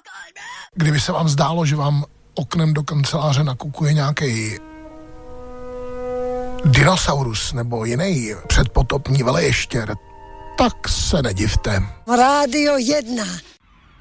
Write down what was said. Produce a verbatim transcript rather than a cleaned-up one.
Kdyby se vám zdálo, že vám oknem do kanceláře nakukuje nějaký dinosaurus nebo jiný předpotopní veleještěr, tak se nedivte. Rádio jedna.